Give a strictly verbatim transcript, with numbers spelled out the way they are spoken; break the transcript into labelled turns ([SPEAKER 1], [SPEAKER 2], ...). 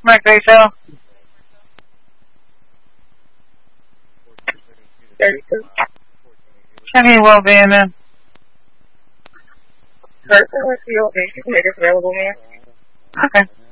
[SPEAKER 1] Mark Rachel. thirty-two. Kenny will be in there.
[SPEAKER 2] Person, what's the latest available, man?
[SPEAKER 1] Okay.